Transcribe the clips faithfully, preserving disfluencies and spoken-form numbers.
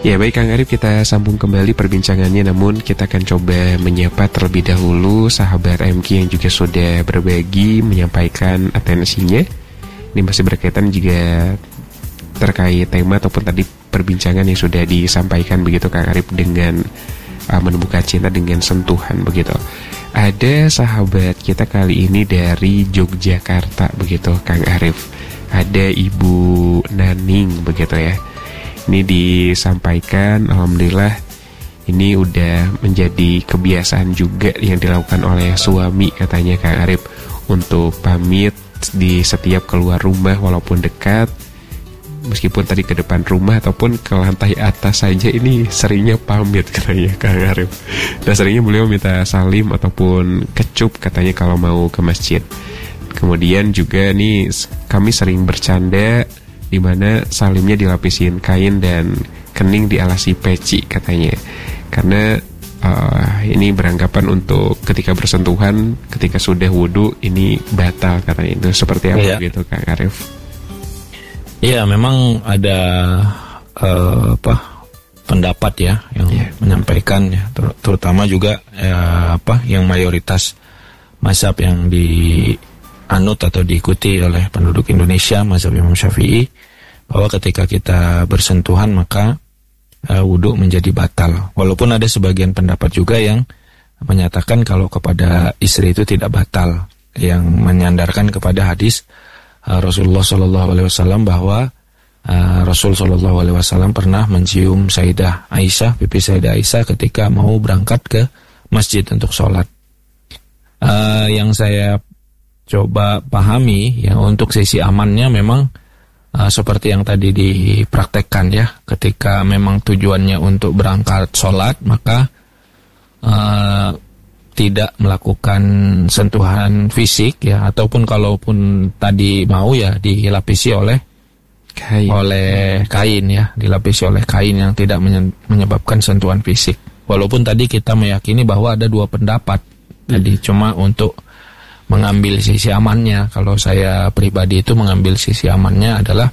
Ya baik Kang Arif, kita sambung kembali perbincangannya. Namun kita akan coba menyapa terlebih dahulu sahabat M Q yang juga sudah berbagi, menyampaikan atensinya. Ini masih berkaitan juga terkait tema ataupun tadi perbincangan yang sudah disampaikan begitu Kang Arif, dengan uh, menemukan cinta dengan sentuhan begitu. Ada sahabat kita kali ini dari Yogyakarta begitu Kang Arif. Ada Ibu Naning begitu ya. Ini disampaikan, alhamdulillah ini udah menjadi kebiasaan juga yang dilakukan oleh suami katanya Kang Arif, untuk pamit di setiap keluar rumah walaupun dekat, meskipun tadi ke depan rumah ataupun ke lantai atas saja, ini seringnya pamit katanya Kang Arif. Dan seringnya beliau minta salim ataupun kecup katanya kalau mau ke masjid. Kemudian juga nih kami sering bercanda di mana salimnya dilapisin kain dan kening dialasi peci katanya, karena uh, ini beranggapan untuk ketika bersentuhan, ketika sudah wudhu ini batal katanya. Itu seperti apa ya, gitu Kang Arif? Iya, memang ada uh, apa pendapat ya yang yeah. menyampaikan ya, ter- terutama juga uh, apa yang mayoritas mazhab yang di anut atau diikuti oleh penduduk Indonesia, mazhab Imam Syafi'i, bahwa ketika kita bersentuhan maka uh, wudhu menjadi batal. Walaupun ada sebagian pendapat juga yang menyatakan kalau kepada istri itu tidak batal, yang menyandarkan kepada hadis uh, Rasulullah Shallallahu Alaihi Wasallam bahwa uh, Rasul Shallallahu Alaihi Wasallam pernah mencium Sayyidah Aisyah, pipi Sayyidah Aisyah ketika mau berangkat ke masjid untuk sholat. Uh, yang saya coba pahami ya, untuk sisi amannya memang uh, seperti yang tadi dipraktekkan ya, ketika memang tujuannya untuk berangkat sholat maka uh, tidak melakukan sentuhan fisik ya, ataupun kalaupun tadi mau ya dilapisi oleh kain, oleh kain ya, dilapisi oleh kain yang tidak menyebabkan sentuhan fisik. Walaupun tadi kita meyakini bahwa ada dua pendapat hmm. tadi, cuma untuk mengambil sisi amannya, kalau saya pribadi itu mengambil sisi amannya adalah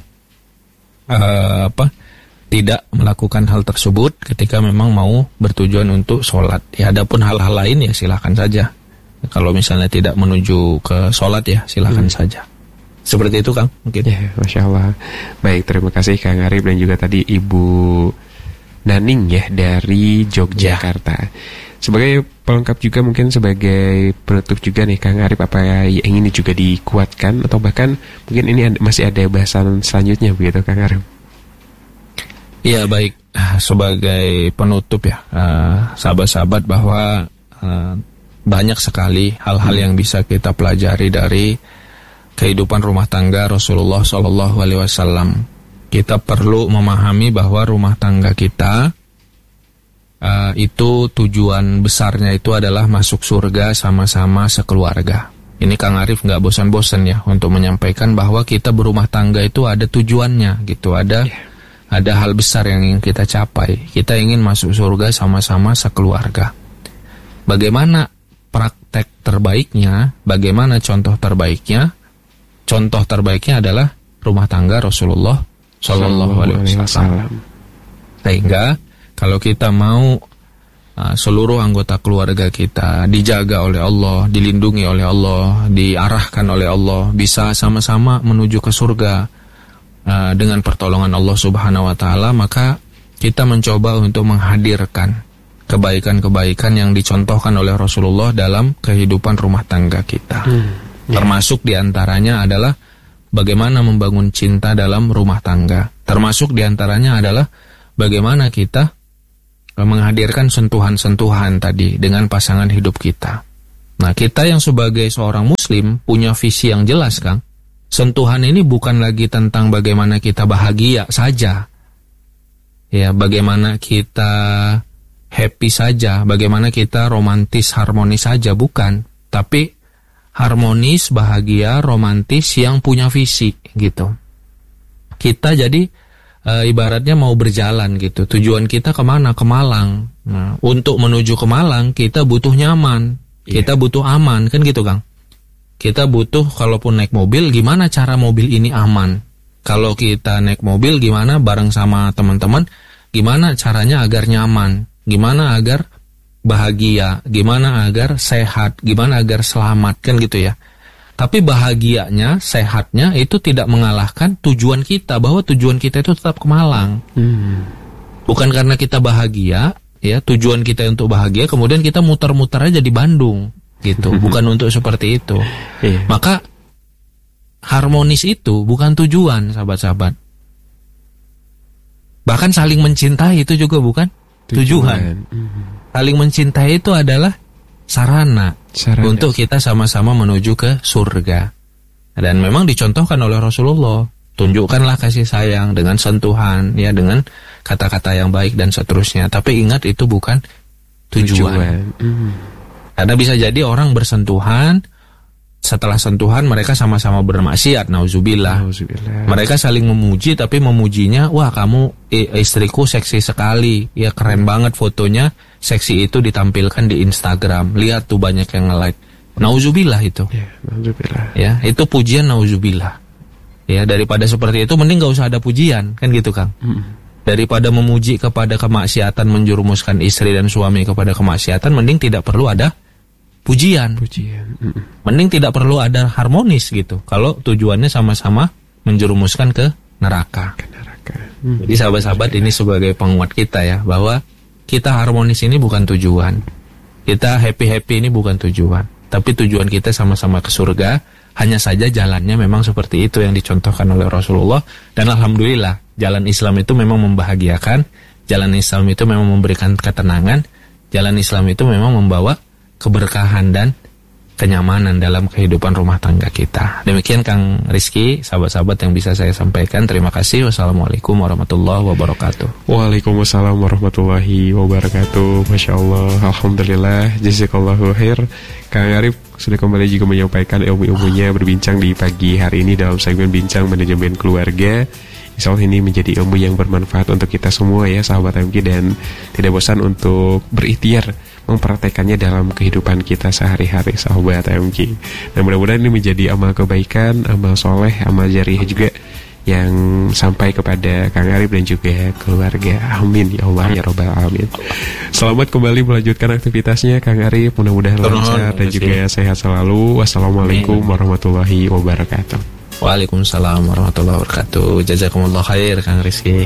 uh, apa tidak melakukan hal tersebut ketika memang mau bertujuan untuk sholat. Ya, adapun hal-hal lain ya silakan saja. Kalau misalnya tidak menuju ke sholat ya silakan hmm. saja. Seperti itu Kang mungkin. Ya, Masya Allah. Baik, terima kasih Kang Arif dan juga tadi Ibu Naning ya dari Yogyakarta. Ya. Sebagai pelengkap juga mungkin sebagai penutup juga nih Kang Arif, apa yang ini juga dikuatkan atau bahkan mungkin ini masih ada bahasan selanjutnya begitu Kang Arif? Iya baik, sebagai penutup ya uh, sahabat-sahabat, bahwa uh, banyak sekali hal-hal hmm. yang bisa kita pelajari dari kehidupan rumah tangga Rasulullah Shallallahu Alaihi Wasallam. Kita perlu memahami bahwa rumah tangga kita Uh, itu tujuan besarnya itu adalah masuk surga sama-sama sekeluarga. Ini Kang Arif nggak bosan-bosan ya untuk menyampaikan bahwa kita berumah tangga itu ada tujuannya gitu, ada yeah. ada hal besar yang ingin kita capai. Kita ingin masuk surga sama-sama sekeluarga. Bagaimana praktek terbaiknya? Bagaimana contoh terbaiknya? Contoh terbaiknya adalah rumah tangga Rasulullah Shallallahu Alaihi Wasallam. Sehingga kalau kita mau uh, seluruh anggota keluarga kita dijaga oleh Allah, dilindungi oleh Allah, diarahkan oleh Allah, bisa sama-sama menuju ke surga uh, dengan pertolongan Allah Subhanahu wa taala, maka kita mencoba untuk menghadirkan kebaikan-kebaikan yang dicontohkan oleh Rasulullah dalam kehidupan rumah tangga kita. Hmm, yeah. Termasuk diantaranya adalah bagaimana membangun cinta dalam rumah tangga. Termasuk diantaranya adalah bagaimana kita menghadirkan sentuhan-sentuhan tadi dengan pasangan hidup kita. Nah, kita yang sebagai seorang muslim punya visi yang jelas, Kang. Sentuhan ini bukan lagi tentang bagaimana kita bahagia saja. Ya, bagaimana kita happy saja, bagaimana kita romantis, harmonis saja, bukan. Tapi harmonis, bahagia, romantis yang punya visi gitu. Kita jadi E, ibaratnya mau berjalan gitu. Tujuan kita kemana? Ke Malang. Nah, untuk menuju ke Malang kita butuh nyaman, yeah. kita butuh aman, kan gitu Kang. Kita butuh, kalaupun naik mobil, gimana cara mobil ini aman? Kalau kita naik mobil, gimana bareng sama teman-teman gimana caranya agar nyaman, gimana agar bahagia, gimana agar sehat, gimana agar selamat, kan gitu ya. Tapi bahagianya, sehatnya itu tidak mengalahkan tujuan kita, bahwa tujuan kita itu tetap ke Malang. Hmm. Bukan karena kita bahagia, ya tujuan kita untuk bahagia, kemudian kita muter-muter aja di Bandung, gitu. Bukan untuk seperti itu. Yeah. Maka harmonis itu bukan tujuan, sahabat-sahabat. Bahkan saling mencintai itu juga bukan tujuan. tujuan. Hmm. Saling mencintai itu adalah sarana, sarana untuk kita sama-sama menuju ke surga. Dan memang dicontohkan oleh Rasulullah, tunjukkanlah kasih sayang dengan sentuhan, ya, dengan kata-kata yang baik dan seterusnya. Tapi ingat, itu bukan tujuan, tujuan. Mm. Karena bisa jadi orang bersentuhan, setelah sentuhan mereka sama-sama bermaksiat, nauzubillah. Nauzubillah. Mereka saling memuji, tapi memujinya, wah kamu istriku seksi sekali, ya keren banget fotonya, seksi itu ditampilkan di Instagram, lihat tuh banyak yang nge-like. Nauzubillah itu. Ya, nauzubillah. Ya, itu pujian, nauzubillah. Ya, daripada seperti itu mending gak usah ada pujian, kan gitu Kang. Mm. Daripada memuji kepada kemaksiatan, menjerumuskan istri dan suami kepada kemaksiatan, mending tidak perlu ada pujian. Pujian. Mm. Mending tidak perlu ada harmonis gitu. Kalau tujuannya sama-sama menjerumuskan ke neraka. Ke neraka. Mm. Jadi sahabat-sahabat, ini sebagai penguat kita ya, bahwa kita harmonis ini bukan tujuan. Kita happy-happy ini bukan tujuan. Tapi tujuan kita sama-sama ke surga. Hanya saja jalannya memang seperti itu yang dicontohkan oleh Rasulullah. Dan alhamdulillah, jalan Islam itu memang membahagiakan. Jalan Islam itu memang memberikan ketenangan. Jalan Islam itu memang membawa keberkahan dan kenyamanan dalam kehidupan rumah tangga kita. Demikian Kang Rizky, sahabat-sahabat yang bisa saya sampaikan. Terima kasih. Wassalamualaikum warahmatullahi wabarakatuh. Waalaikumsalam warahmatullahi wabarakatuh. Masya Allah, alhamdulillah, jazakallahu khair. Kang Arif sudah kembali juga menyampaikan ilmu-ilmunya, berbincang di pagi hari ini dalam segmen Bincang Manajemen Keluarga. Insya Allah ini menjadi ilmu yang bermanfaat untuk kita semua ya sahabat M K, dan tidak bosan untuk berikhtiar mempraktekannya dalam kehidupan kita sehari-hari sahabat M K. Dan mudah-mudahan ini menjadi amal kebaikan, amal soleh, amal jariah juga yang sampai kepada Kang Arif dan juga keluarga. Amin ya Allah ya Rabbal Alamin. Selamat kembali melanjutkan aktivitasnya Kang Arif, mudah-mudahan lancar dan juga sehat selalu. Wassalamualaikum warahmatullahi wabarakatuh. Waalaikumsalam warahmatullahi wabarakatuh. Jazakumullah khair Kang Rizky.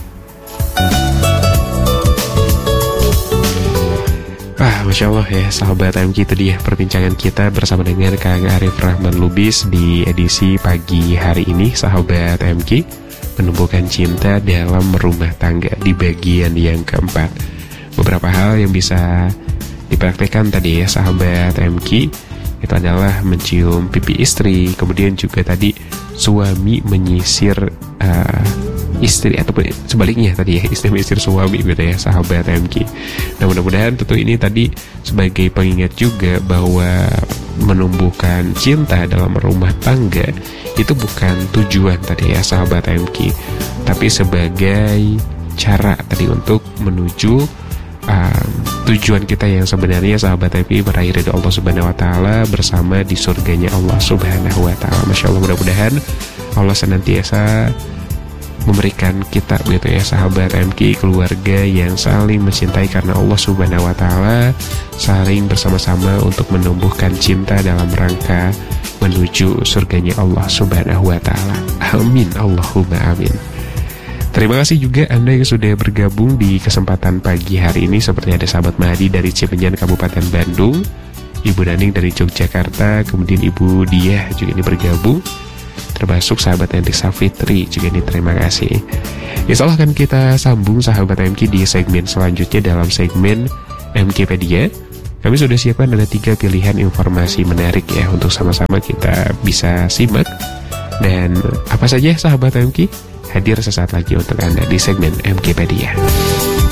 Ah, Masya Allah ya sahabat M K, itu dia perbincangan kita bersama dengan Kang Arif Rahman Lubis di edisi pagi hari ini sahabat M K, menumbuhkan cinta dalam rumah tangga di bagian yang keempat. Beberapa hal yang bisa dipraktekkan tadi ya sahabat M K, itu adalah mencium pipi istri, kemudian juga tadi suami menyisir uh, istri, atau sebaliknya tadi ya, istri menyisir suami gitu ya sahabat M K. Nah mudah-mudahan tentu ini tadi sebagai pengingat juga bahwa menumbuhkan cinta dalam rumah tangga itu bukan tujuan tadi ya sahabat M K, tapi sebagai cara tadi untuk menuju Um, tujuan kita yang sebenarnya sahabat M K, meraih ridho Allah Subhanahu Wa Taala bersama di surganya Allah Subhanahu Wa Taala. Masya Allah, mudah-mudahan Allah senantiasa memberikan kita gitu ya sahabat M K, keluarga yang saling mencintai karena Allah Subhanahu Wa Taala, saling bersama-sama untuk menumbuhkan cinta dalam rangka menuju surganya Allah Subhanahu Wa Taala. Amin Allahumma amin. Terima kasih juga Anda yang sudah bergabung di kesempatan pagi hari ini. Seperti ada sahabat Mahdi dari Cipenyan Kabupaten Bandung, Ibu Daning dari Yogyakarta, kemudian Ibu Diah juga ini bergabung, termasuk sahabat Hendrik Safitri juga ini terima kasih. Insya Allah akan kita sambung sahabat M K di segmen selanjutnya dalam segmen M K Pedia. Kami sudah siapkan ada tiga pilihan informasi menarik ya untuk sama-sama kita bisa simak. Dan apa saja sahabat M K? Hadir sesaat lagi untuk Anda di segmen M K Pedia.